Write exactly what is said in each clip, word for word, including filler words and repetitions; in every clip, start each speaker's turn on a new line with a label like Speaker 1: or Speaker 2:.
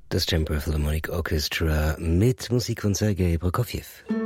Speaker 1: Das Chamber Philharmonic Orchestra mit Musik von Sergei Prokofjew.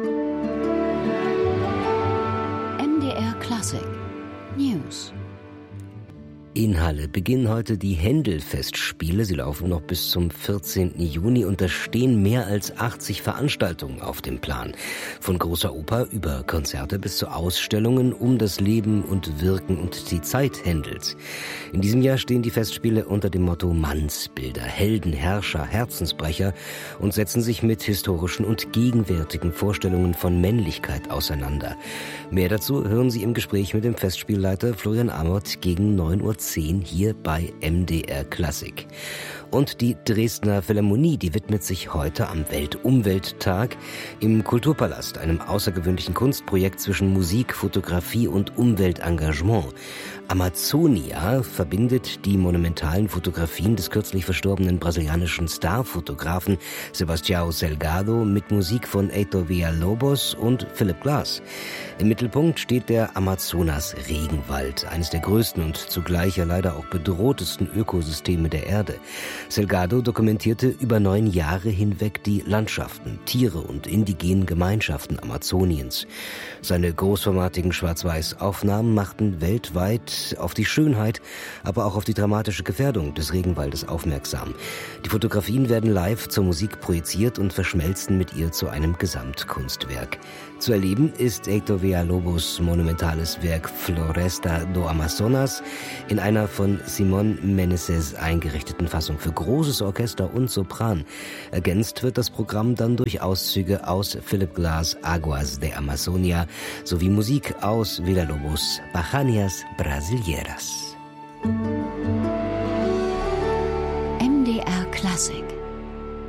Speaker 2: M D R Klassik News.
Speaker 1: In Halle beginnen heute die Händel-Festspiele. Sie laufen noch bis zum vierzehnten Juni und da stehen mehr als achtzig Veranstaltungen auf dem Plan. Von großer Oper über Konzerte bis zu Ausstellungen um das Leben und Wirken und die Zeit Händels. In diesem Jahr stehen die Festspiele unter dem Motto Mannsbilder, Helden, Herrscher, Herzensbrecher und setzen sich mit historischen und gegenwärtigen Vorstellungen von Männlichkeit auseinander. Mehr dazu hören Sie im Gespräch mit dem Festspielleiter Florian Amott gegen neun Uhr zehn hier bei M D R Klassik. Und die Dresdner Philharmonie, die widmet sich heute am Weltumwelttag im Kulturpalast, einem außergewöhnlichen Kunstprojekt zwischen Musik, Fotografie und Umweltengagement. Amazonia verbindet die monumentalen Fotografien des kürzlich verstorbenen brasilianischen Starfotografen Sebastião Salgado mit Musik von Heitor Villa-Lobos und Philip Glass. Im Mittelpunkt steht der Amazonas-Regenwald, eines der größten und zugleich ja leider auch bedrohtesten Ökosysteme der Erde. Salgado dokumentierte über neun Jahre hinweg die Landschaften, Tiere und indigenen Gemeinschaften Amazoniens. Seine großformatigen Schwarz-Weiß-Aufnahmen machten weltweit auf die Schönheit, aber auch auf die dramatische Gefährdung des Regenwaldes aufmerksam. Die Fotografien werden live zur Musik projiziert und verschmelzen mit ihr zu einem Gesamtkunstwerk. Zu erleben ist Heitor Villa-Lobos monumentales Werk Floresta do Amazonas in einer von Simón Meneses eingerichteten Fassung für großes Orchester und Sopran. Ergänzt wird das Programm dann durch Auszüge aus Philip Glass' Aguas de Amazonia sowie Musik aus Villa-Lobos' Bajanias Brasileiras.
Speaker 2: M D R Klassik